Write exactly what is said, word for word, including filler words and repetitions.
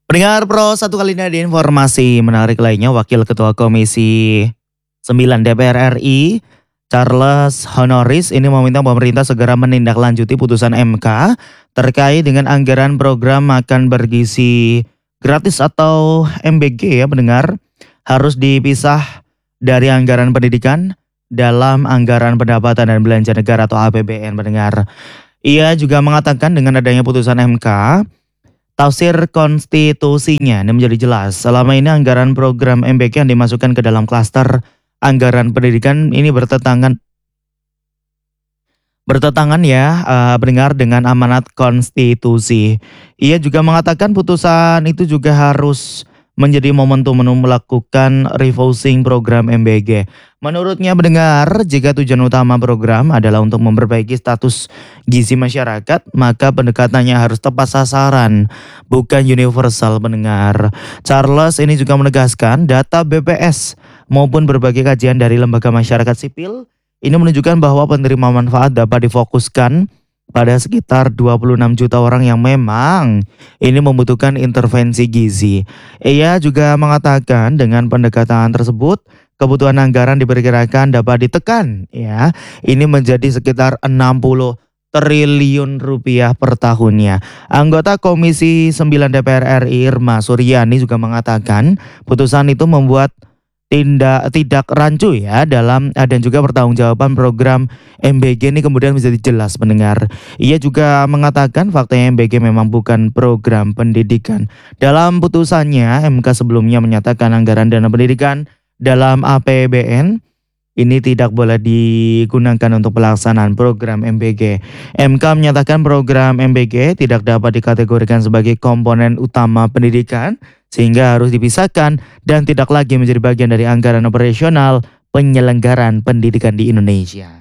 Pendengar Pro, satu kali ini ada informasi menarik lainnya. Wakil Ketua Komisi sembilan D P R R I, Charles Honoris, ini meminta pemerintah segera menindaklanjuti putusan M K terkait dengan anggaran program makan bergizi gratis atau M B G ya pendengar, harus dipisah dari anggaran pendidikan dalam anggaran pendapatan dan belanja negara atau A P B N pendengar. Ia juga mengatakan dengan adanya putusan M K, tafsir konstitusinya ini menjadi jelas. Selama ini anggaran program M B G yang dimasukkan ke dalam klaster anggaran pendidikan ini bertentangan bertentangan ya uh, pendengar dengan amanat konstitusi. Ia juga mengatakan putusan itu juga harus menjadi momentum untuk melakukan refocusing program M B G. Menurutnya pendengar, jika tujuan utama program adalah untuk memperbaiki status gizi masyarakat, maka pendekatannya harus tepat sasaran, bukan universal pendengar. Charles ini juga menegaskan data B P S maupun berbagai kajian dari lembaga masyarakat sipil ini menunjukkan bahwa penerima manfaat dapat difokuskan pada sekitar dua puluh enam juta orang yang memang ini membutuhkan intervensi gizi. Ia juga mengatakan dengan pendekatan tersebut kebutuhan anggaran diperkirakan dapat ditekan ya. Ini menjadi sekitar enam puluh triliun rupiah per tahunnya. Anggota Komisi sembilan D P R R I Irma Suryani juga mengatakan putusan itu membuat tindak tidak rancu ya dalam dan juga pertanggungjawaban program M B G ini kemudian menjadi jelas pendengar. Ia juga mengatakan faktanya M B G memang bukan program pendidikan. Dalam putusannya M K sebelumnya menyatakan anggaran dana pendidikan dalam A P B N ini tidak boleh digunakan untuk pelaksanaan program M B G. M K menyatakan program M B G tidak dapat dikategorikan sebagai komponen utama pendidikan sehingga harus dipisahkan dan tidak lagi menjadi bagian dari anggaran operasional penyelenggaraan pendidikan di Indonesia.